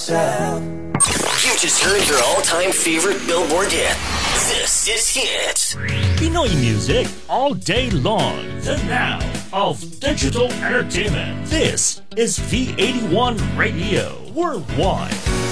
You just heard your all-time favorite Billboard hit. This is Hit. Pinoy music all day long. The now of digital entertainment. This is V81 Radio Worldwide.